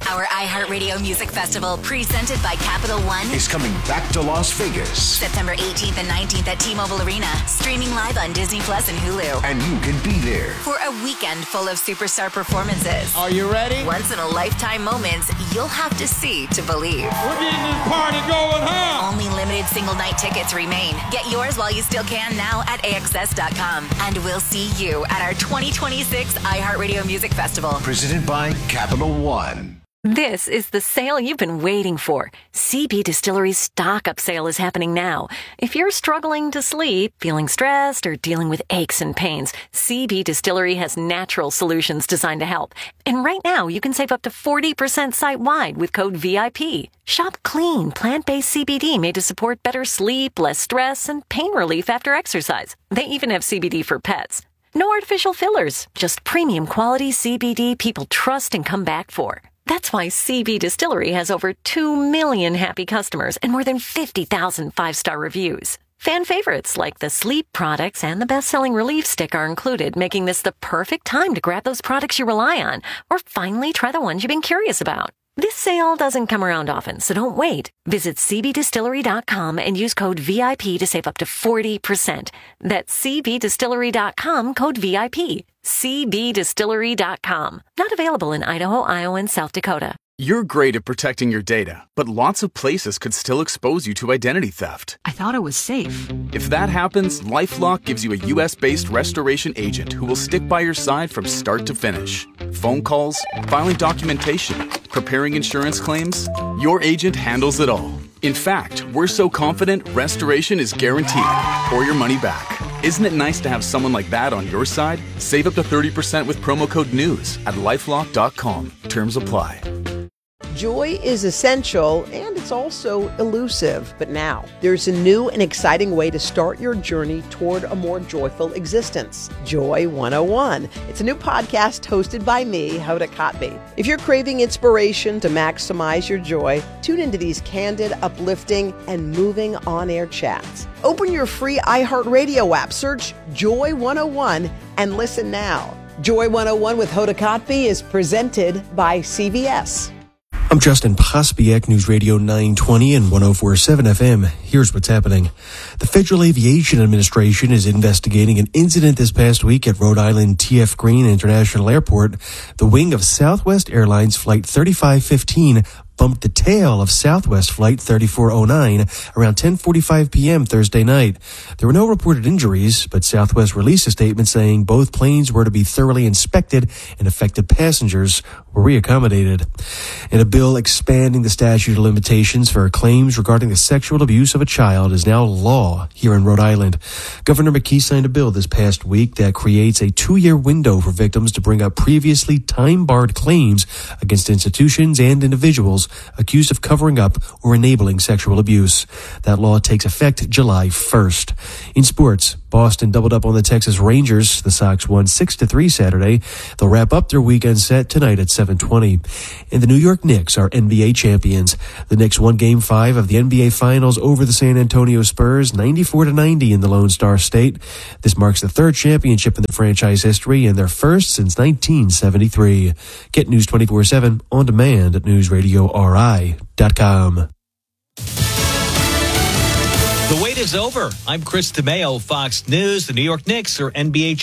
Our iHeartRadio Music Festival, presented by Capital One, is coming back to Las Vegas. September 18th and 19th at T-Mobile Arena. Streaming live on Disney Plus and Hulu. And you can be there for a weekend full of superstar performances. Are you ready? Once-in-a-lifetime moments you'll have to see to believe. We're getting this party going, huh? Only limited single-night tickets remain. Get yours while you still can now at AXS.com. And we'll see you at our 2026 iHeartRadio Music Festival. Presented by Capital One. This is the sale you've been waiting for. CB Distillery's stock-up sale is happening now. If you're struggling to sleep, feeling stressed, or dealing with aches and pains, CB Distillery has natural solutions designed to help. And right now, you can save up to 40% site-wide with code VIP. Shop clean, plant-based CBD made to support better sleep, less stress, and pain relief after exercise. They even have CBD for pets. No artificial fillers, just premium quality CBD people trust and come back for. That's why CB Distillery has over 2 million happy customers and more than 50,000 five-star reviews. Fan favorites like the sleep products and the best-selling Relief Stick are included, making this the perfect time to grab those products you rely on or finally try the ones you've been curious about. This sale doesn't come around often, so don't wait. Visit cbdistillery.com and use code VIP to save up to 40%. That's cbdistillery.com, code VIP. cbdistillery.com. Not available in Idaho, Iowa, and South Dakota. You're great at protecting your data, but lots of places could still expose you to identity theft. I thought it was safe. If that happens, LifeLock gives you a U.S.-based restoration agent who will stick by your side from start to finish. Phone calls, filing documentation, preparing insurance claims, your agent handles it all. In fact, we're so confident restoration is guaranteed or your money back. Isn't it nice to have someone like that on your side? Save up to 30% with promo code NEWS at LifeLock.com. Terms apply. Joy is essential, and it's also elusive. But now, there's a new and exciting way to start your journey toward a more joyful existence. Joy 101. It's a new podcast hosted by me, Hoda Kotb. If you're craving inspiration to maximize your joy, tune into these candid, uplifting, and moving on-air chats. Open your free iHeartRadio app, search Joy 101, and listen now. Joy 101 with Hoda Kotb is presented by CVS. I'm Justin Pospiak, News Radio 920 and 104.7 FM. Here's what's happening. The Federal Aviation Administration is investigating an incident this past week at Rhode Island T.F. Green International Airport. The wing of Southwest Airlines Flight 3515 bumped the tail of Southwest Flight 3409 around 10:45 p.m. Thursday night. There were no reported injuries, but Southwest released a statement saying both planes were to be thoroughly inspected and affected passengers were reaccommodated. And a bill expanding the statute of limitations for claims regarding the sexual abuse of a child is now law here in Rhode Island. Governor McKee signed a bill this past week that creates a 2-year window for victims to bring up previously time-barred claims against institutions and individuals accused of covering up or enabling sexual abuse. That law takes effect July 1st. In sports, Boston doubled up on the Texas Rangers. The Sox won 6-3 Saturday. They'll wrap up their weekend set tonight at 7:20. And the New York Knicks are NBA champions. The Knicks won Game 5 of the NBA Finals over the San Antonio Spurs, 94-90 in the Lone Star State. This marks the third championship in the franchise history and their first since 1973. Get News 24/7 on demand at newsradiori.com. The wait is over. I'm Chris DeMeo, Fox News. The New York Knicks are NBA